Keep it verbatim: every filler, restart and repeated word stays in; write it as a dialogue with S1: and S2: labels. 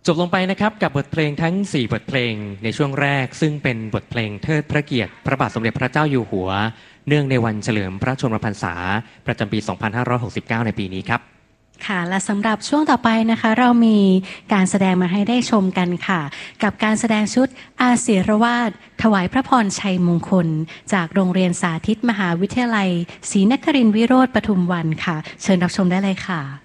S1: จบลงไปนะครับกับบทเพลงทั้งสี่บทเพลงในช่วงแรกซึ่งเป็นบทเพลงเทิดพระเกียรติพระบาทสมเด็จพระเจ้าอยู่หัวเนื่องในวันเฉลิมพระชนมพรรษาประจำปีสองพันห้าร้อยหกสิบเก้าในปีนี้ครับ
S2: ค่ะและสำหรับช่วงต่อไปนะคะเรามีการแสดงมาให้ได้ชมกันค่ะกับการแสดงชุดอาเสียรวาทถวายพระพรชัยมงคลจากโรงเรียนสาธิตมหาวิทยาลัยศรีนครินทร์วิโรธปทุมวันค่ะเชิญรับชมได้เลยค่ะ